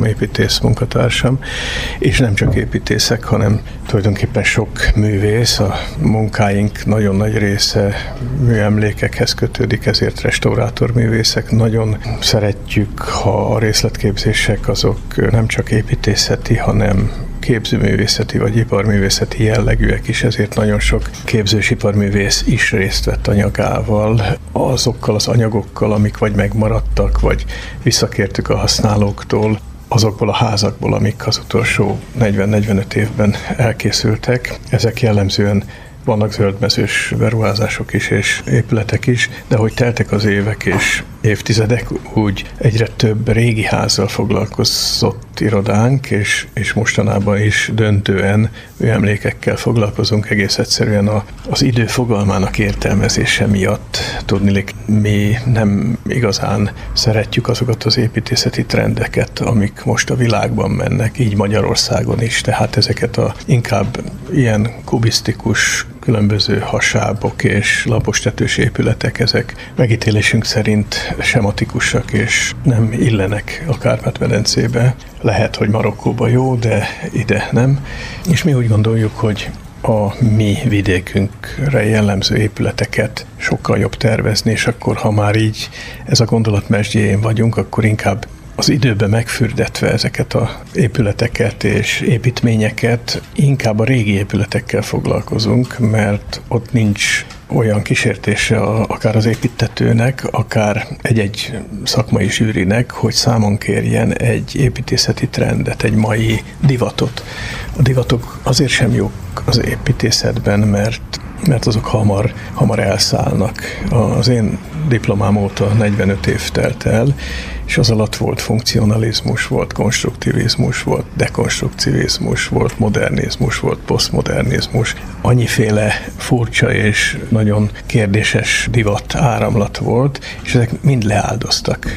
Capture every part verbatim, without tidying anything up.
építész munkatársam, és nem csak építészek, hanem tulajdonképpen sok művész, a munkáink nagyon nagy része műemlékekhez kötődik, ezért restaurátorművészek. Nagyon szeretjük, ha a részletképzések azok nem csak építészeti, hanem képzőművészeti vagy iparművészeti jellegűek is, ezért nagyon sok képzős iparművész is részt vett anyagával, azokkal az anyagokkal, amik vagy megmaradtak, vagy visszakértük a használóktól, azokból a házakból, amik az utolsó negyven-negyvenöt évben elkészültek. Ezek jellemzően vannak zöldmezős beruházások is és épületek is, de hogy teltek az évek és évtizedek, úgy egyre több régi házzal foglalkozott irodánk, és, és mostanában is döntően műemlékekkel foglalkozunk, egész egyszerűen a, az idő fogalmának értelmezése miatt. Tudniillik, mi nem igazán szeretjük azokat az építészeti trendeket, amik most a világban mennek, így Magyarországon is, tehát ezeket a inkább ilyen kubisztikus, különböző hasábok és lapostetős épületek, ezek megítélésünk szerint sematikusak és nem illenek a Kárpát-medencébe. Lehet, hogy Marokkóba jó, de ide nem. És mi úgy gondoljuk, hogy a mi vidékünkre jellemző épületeket sokkal jobb tervezni, és akkor, ha már így ez a gondolat mesdjéjén vagyunk, akkor inkább az időbe megfürdetve ezeket az épületeket és építményeket, inkább a régi épületekkel foglalkozunk, mert ott nincs olyan kísértése akár az építtetőnek, akár egy-egy szakmai zsűrinek, hogy számon kérjen egy építészeti trendet, egy mai divatot. A divatok azért sem jók az építészetben, mert, mert azok hamar, hamar elszállnak. Az én diplomám óta negyvenöt év telt el, és az alatt volt funkcionalizmus, volt konstruktivizmus, volt dekonstruktivizmus, volt modernizmus, volt posztmodernizmus. Annyiféle furcsa és nagyon kérdéses divat áramlat volt, és ezek mind leáldoztak.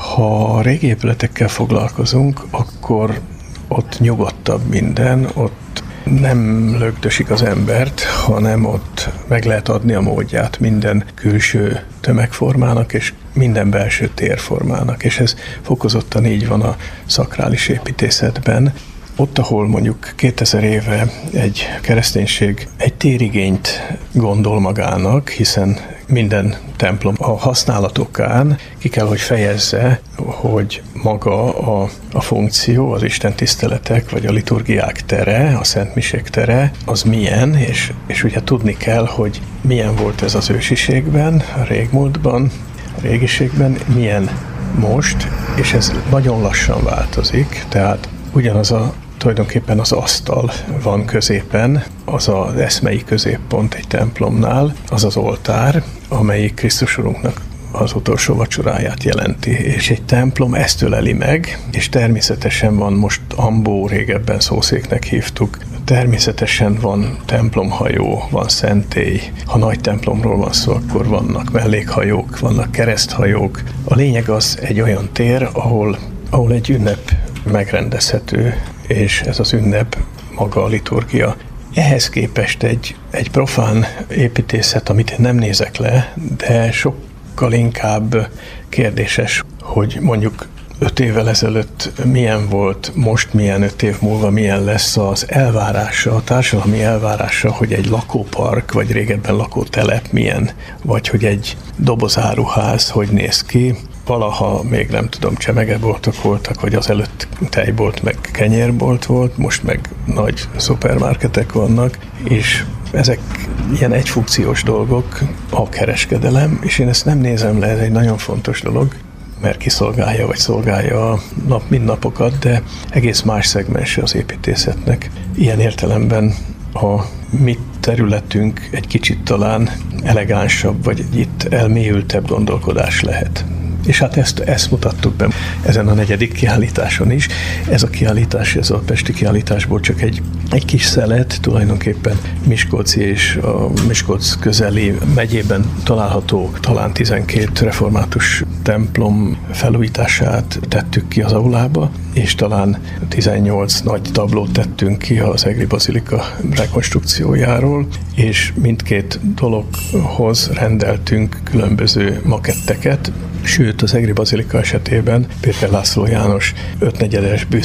Ha régi épületekkel foglalkozunk, akkor ott nyugodtabb minden, ott nem lögdösik az embert, hanem ott meg lehet adni a módját minden külső tömegformának és minden belső térformának, és ez fokozottan így van a szakrális építészetben. Ott, ahol mondjuk kétezer éve egy kereszténység egy térigényt gondol magának, hiszen minden templom a használatokán ki kell, hogy fejezze, hogy maga a, a funkció, az istentiszteletek, vagy a liturgiák tere, a szentmisék tere, az milyen, és, és ugye tudni kell, hogy milyen volt ez az ősiségben, a régmúltban, a régiségben, milyen most, és ez nagyon lassan változik, tehát ugyanaz a tulajdonképpen az asztal van középen, az az eszmei középpont egy templomnál, az az oltár, amelyik Krisztus Urunknak az utolsó vacsoráját jelenti. És egy templom ezt öleli meg, és természetesen van most ambó, régebben szószéknek hívtuk, természetesen van templomhajó, van szentély. Ha nagy templomról van szó, akkor vannak mellékhajók, vannak kereszthajók. A lényeg az egy olyan tér, ahol, ahol egy ünnep megrendezhető, és ez az ünnep maga a liturgia. Ehhez képest egy, egy profán építészet, amit én nem nézek le, de sokkal inkább kérdéses, hogy mondjuk öt évvel ezelőtt milyen volt, most milyen, öt év múlva milyen lesz az elvárása, a társadalmi elvárása, hogy egy lakópark, vagy régebben lakótelep milyen, vagy hogy egy dobozáruház hogy néz ki. Valaha még nem tudom, csemegeboltok voltak, vagy az előtt tejbolt, meg kenyérbolt volt, most meg nagy szupermarketek vannak, és ezek ilyen egyfunkciós dolgok, a kereskedelem, és én ezt nem nézem le, ez egy nagyon fontos dolog, mert kiszolgálja, vagy szolgálja a nap mindnapokat, de egész más szegmense az építészetnek. Ilyen értelemben a mi területünk egy kicsit talán elegánsabb, vagy egy itt elmélyültebb gondolkodás lehet. És hát ezt, ezt mutattuk be ezen a negyedik kiállításon is. Ez a kiállítás, ez a pesti kiállításból csak egy, egy kis szelet, tulajdonképpen Miskolci és a Miskolc közeli megyében található talán tizenkét református templom felújítását tettük ki az aulába, és talán tizennyolc nagy tablót tettünk ki az Egri Bazilika rekonstrukciójáról, és mindkét dologhoz rendeltünk különböző maketteket, sőt az Egri Bazilika esetében Péter László János ötnegyedes